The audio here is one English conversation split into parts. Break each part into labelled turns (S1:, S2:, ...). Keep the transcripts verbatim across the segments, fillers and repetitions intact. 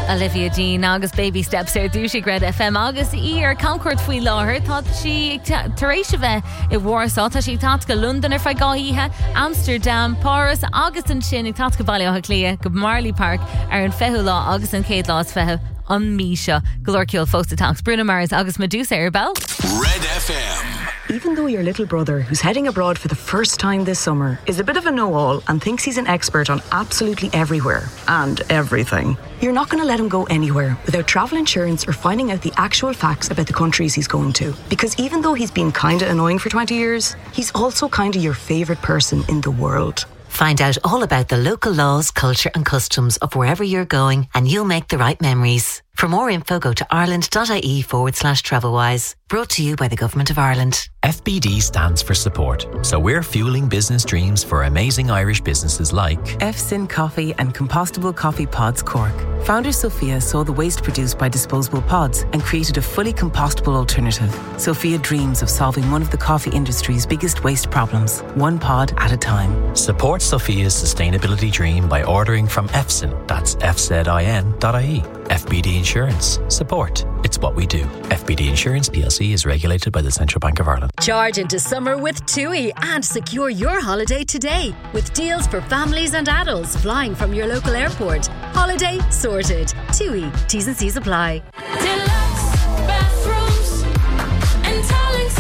S1: Olivia Dean agus baby steps ar dúise Red F M agus í ar camcuirt faoi láthair tá si taréis bheith I Warsaw tá si táca London ar feáíthe Amsterdam, Paris agus an sin ag táca bailile lia go Marley Park ar an fehu lá agus an céad lá fehu an míseo glorciol fósta tanks Bruno Mars agus Medusa ar bell.
S2: Red F M.
S3: Even though your little brother, who's heading abroad for the first time this summer, is a bit of a know-all and thinks he's an expert on absolutely everywhere and everything, you're not going to let him go anywhere without travel insurance or finding out the actual facts about the countries he's going to. Because even though he's been kinda annoying for twenty years, he's also kinda your favourite person in the world.
S4: Find out all about the local laws, culture and customs of wherever you're going and you'll make the right memories. For more info, go to ireland.ie forward slash travelwise. Brought to you by the Government of Ireland.
S5: F B D stands for support. So we're fueling business dreams for amazing Irish businesses like
S6: F S I N Coffee and Compostable Coffee Pods Cork. Founder Sophia saw the waste produced by disposable pods and created a fully compostable alternative. Sophia dreams of solving one of the coffee industry's biggest waste problems, one pod at a time.
S5: Support Sophia's sustainability dream by ordering from F S I N. That's F Z I N dot I E. F B D Insurance. Support. It's what we do. F B D Insurance P L C is regulated by the Central Bank of Ireland.
S7: Charge into summer with TUI and secure your holiday today with deals for families and adults flying from your local airport. Holiday sorted. TUI. T's and C's apply.
S8: Deluxe bathrooms and tiling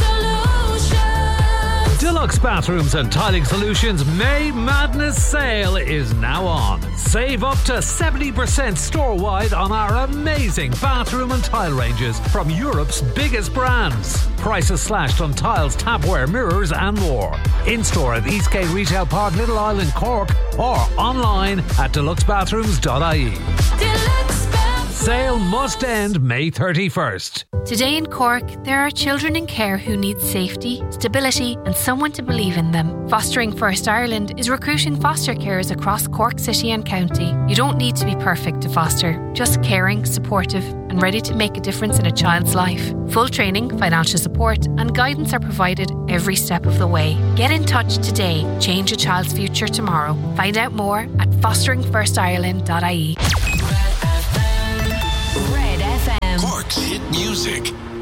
S8: solutions.
S9: Deluxe Bathrooms and Tiling Solutions May Madness Sale is now on. Save up to seventy percent store-wide on our amazing bathroom and tile ranges from Europe's biggest brands. Prices slashed on tiles, tapware, mirrors and more. In-store at Eastgate Retail Park, Little Island, Cork or online at deluxe bathrooms dot I E.
S8: Deluxe
S9: Sale must end May thirty-first.
S10: Today in Cork, there are children in care who need safety, stability and someone to believe in them. Fostering First Ireland is recruiting foster carers across Cork City and County. You don't need to be perfect to foster, just caring, supportive and ready to make a difference in a child's life. Full training, financial support and guidance are provided every step of the way. Get in touch today. Change a child's future tomorrow. Find out more at fostering first ireland dot I E.
S2: Cork's hit music.